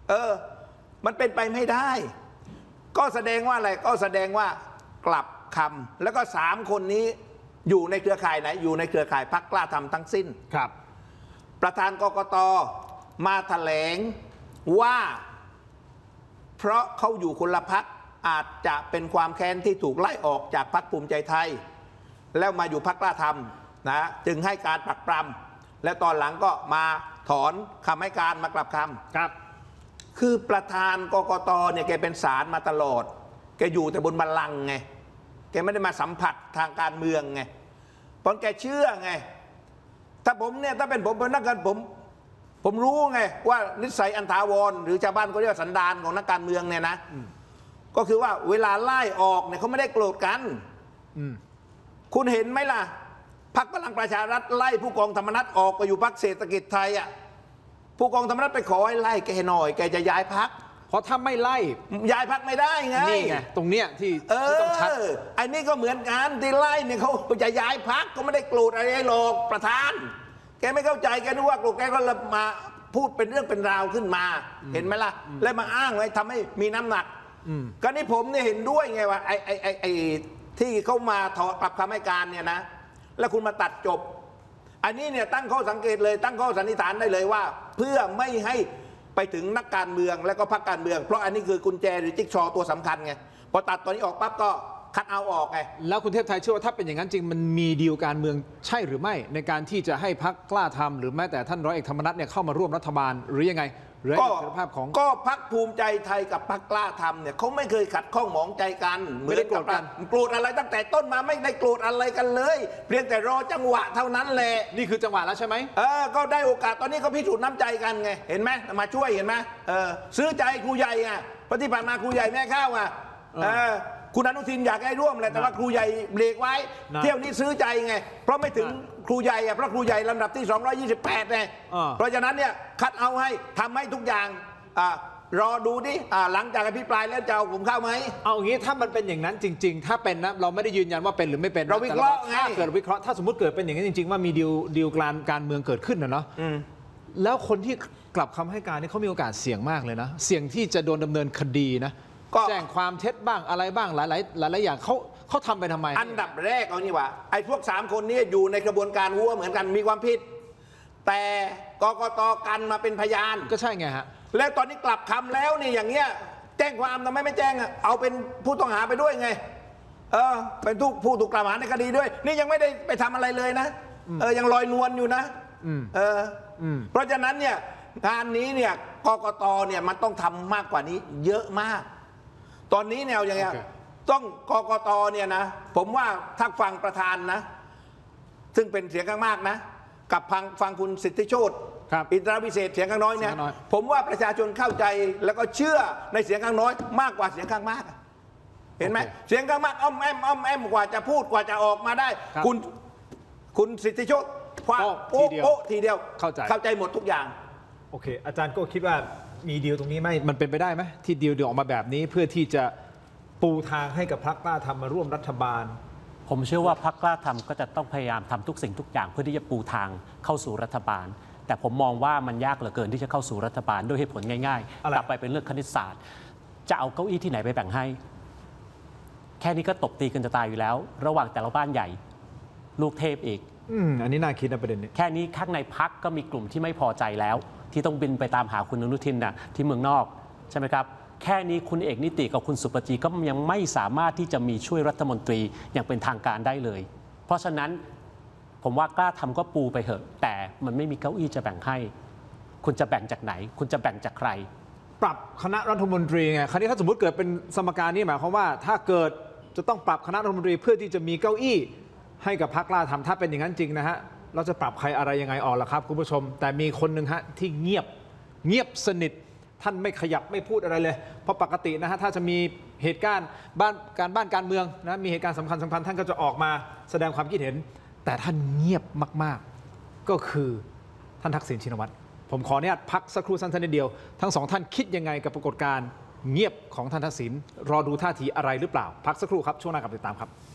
มันเป็นไปไม่ได้ก็แสดงว่าอะไรก็แสดงว่ากลับคำแล้วก็3 คนนี้อยู่ในเครือข่ายไหนอยู่ในเครือข่ายพรรคกล้าทำทั้งสิ้นครับประธานกกต.มาแถลงว่าเพราะเขาอยู่คนละพรรคอาจจะเป็นความแค้นที่ถูกไล่ออกจากพรรคภูมิใจไทยแล้วมาอยู่พรรคกล้าทำนะจึงให้การปรักปรำและตอนหลังก็มาถอนคำให้การมากลับคำครับคือประธานกกต.เนี่ยแกเป็นศาลมาตลอดแกอยู่แต่บนบัลลังก์ไงแกไม่ได้มาสัมผัสทางการเมืองไงเพราะแกเชื่อไงถ้าผมเนี่ยถ้าเป็นผมเป็นนักการผมรู้ไงว่านิสัยอันถาวรหรือชาวบ้านก็เรียกว่าสันดานของนักการเมืองเนี่ยนะก็คือว่าเวลาไล่ออกเนี่ยเขาไม่ได้โกรธกันคุณเห็นไหมล่ะพรรคพลังประชารัฐไล่ผู้กองธรรมนัสออกไปอยู่พรรคเศรษฐกิจไทยอ่ะผู้กองธรรมนัสไปขอให้ไล่แกหน่อยแกจะย้ายพรรคเพราะถ้าไม่ไล่ย้ายพรรคไม่ได้ไงนี่ไงตรงเนี้ยที่ต้องชัดไอ้นี่ก็เหมือนกันที่ไล่เนี่ยเขาจะย้ายพรรคก็ไม่ได้โกรธอะไรหรอกประธานแกไม่เข้าใจแกนึกว่าโกรธแกก็เลยมาพูดเป็นเรื่องเป็นราวขึ้นมาเห็นไหมล่ะแล้วมาอ้างไว้ทำให้มีน้ำหนักก็นี่ผมเนี่ยเห็นด้วยไงว่าไอ้ที่เขามาถอดปรับคำให้การเนี่ยนะแล้วคุณมาตัดจบอันนี้เนี่ยตั้งข้อสังเกตเลยตั้งข้อสันนิษฐานได้เลยว่าเพื่อไม่ให้ไปถึงนักการเมืองและก็พรรคการเมืองเพราะอันนี้คือกุญแจหรือจิ๊กซอว์ตัวสำคัญไงพอตัดตัวนี้ออกปั๊บก็คัดเอาออกไงแล้วคุณเทพไทยเชื่อว่าถ้าเป็นอย่างนั้นจริงมันมีดีลการเมืองใช่หรือไม่ในการที่จะให้พรรคกล้าทำหรือแม้แต่ท่านร้อยเอกธรรมนัสเนี่ยเข้ามาร่วมรัฐบาลหรือยังไงก็ภาพของก็พรรคภูมิใจไทยกับพรรคกล้าทำเนี่ยเขาไม่เคยขัดข้องหมองใจกันไม่ได้โกรธกันโกรธอะไรตั้งแต่ต้นมาไม่ได้โกรธอะไรกันเลยเพียงแต่รอจังหวะเท่านั้นแหละนี่คือจังหวะแล้วใช่ไหมก็ได้โอกาสตอนนี้ก็พิสูจน์น้ำใจกันไงเห็นไหมมาช่วยเห็นไหมซื้อใจครูใหญ่ไงเพราะที่ผ่านมาครูใหญ่แม่ข้าวไงคุณอนุทินอยากให้ร่วมแหละแต่ว่าครูใหญ่เบรกไว้เที่ยวนี้ซื้อใจไงเพราะไม่ถึงครูใหญ่เพราะครูใหญ่ลำดับที่228ไงเพราะฉะนั้นเนี่ยคัดเอาให้ทำให้ทุกอย่างรอดูดิหลังจากอภิปรายแล้วจะเอาผมเข้าไหมเอาอย่างนี้ถ้ามันเป็นอย่างนั้นจริงๆถ้าเป็นนะเราไม่ได้ยืนยันว่าเป็นหรือไม่เป็นเราวิเคราะห์ไงถ้าเกิดวิเคราะห์ถ้าสมมติเกิดเป็นอย่างนั้นจริงๆว่ามีดีลการเมืองเกิดขึ้นนะเนาะแล้วคนที่กลับคำให้การนี่เขามีโอกาสเสี่ยงมากเลยนะเสี่ยงที่จะโดนดำเนินคดีนะแจ้งความเท็จบ้างอะไรบ้างหลายอย่างเขาทำไปทำไมอันดับแรกเอานี่ว่าไอ้พวก3 คนนี้อยู่ในกระบวนการหัวเหมือนกันมีความผิดแต่กกต.กันมาเป็นพยานก็ใช่ไงฮะแล้วตอนนี้กลับคำแล้วนี่อย่างเงี้ยแจ้งความทำไมไม่แจ้งเอาเป็นผู้ต้องหาไปด้วยไงเป็นผู้ถูกกล่าวหาในคดีด้วยนี่ยังไม่ได้ไปทำอะไรเลยนะยังลอยนวลอยู่นะเพราะฉะนั้นเนี่ยงานนี้เนี่ยกกต.เนี่ยมันต้องทำมากกว่านี้เยอะมากตอนนี้แนวอย่างเงี้ยต้องกกต.เนี่ยนะผมว่าถ้าฟังประธานนะซึ่งเป็นเสียงข้างมากนะกับฟังคุณสิทธิโชติอินทรวิเศษเสียงข้างน้อยเนี่ยผมว่าประชาชนเข้าใจแล้วก็เชื่อในเสียงข้างน้อยมากกว่าเสียงข้างมากเห็นไหมเสียงข้างมากอ้อมแอมกว่าจะพูดกว่าจะออกมาได้คุณสิทธิโชติโป๊ะทีเดียวเข้าใจหมดทุกอย่างโอเคอาจารย์ก็คิดว่ามีดีลตรงนี้ไหมมันเป็นไปได้ไหมที่ดีลออกมาแบบนี้เพื่อที่จะปูทางให้กับพรรคกล้าทำมาร่วมรัฐบาลผมเชื่อว่าพรรคกล้าทำก็จะต้องพยายามทำทุกสิ่งทุกอย่างเพื่อที่จะปูทางเข้าสู่รัฐบาลแต่ผมมองว่ามันยากเหลือเกินที่จะเข้าสู่รัฐบาลด้วยเหตุผลง่ายๆกลับไปเป็นเรื่องคณิตศาสตร์จะเอาเก้าอี้ที่ไหนไปแบ่งให้แค่นี้ก็ตบตีกันจะตายอยู่แล้วระหว่างแต่ละบ้านใหญ่ลูกเทพอีกอันนี้น่าคิดนะประเด็นนี้แค่นี้ข้างในพรรคก็มีกลุ่มที่ไม่พอใจแล้วที่ต้องบินไปตามหาคุณอนุทินนะที่เมืองนอกใช่ไหมครับแค่นี้คุณเอกนิติกับคุณสุปจีก็ยังไม่สามารถที่จะมีช่วยรัฐมนตรีอย่างเป็นทางการได้เลยเพราะฉะนั้นผมว่ากล้าทำก็ปูไปเถอะแต่มันไม่มีเก้าอี้จะแบ่งให้คุณจะแบ่งจากไหนคุณจะแบ่งจากใครปรับคณะรัฐมนตรีไงคราวนี้ถ้าสมมติเกิดเป็นสมการนี้หมายความว่าถ้าเกิดจะต้องปรับคณะรัฐมนตรีเพื่อที่จะมีเก้าอี้ให้กับพรรคกล้าทำถ้าเป็นอย่างนั้นจริงนะฮะเราจะปรับใครอะไรยังไงออกล่ะครับคุณผู้ชมแต่มีคนหนึ่งฮะที่เงียบสนิทท่านไม่ขยับไม่พูดอะไรเลยเพราะปกตินะฮะถ้าจะมีเหตุการณ์บ้านการเมืองนะมีเหตุการณ์สำคัญท่านก็จะออกมาแสดงความคิดเห็นแต่ท่านเงียบมากๆก็คือท่านทักษิณชินวัตรผมขออนุญาตพักสักครู่สั้นๆนิดเดียวทั้ง2ท่านคิดยังไงกับปรากฏการณ์เงียบของท่านทักษิณรอดูท่าทีอะไรหรือเปล่าพักสักครู่ครับช่วงหน้ากลับติดตามครับ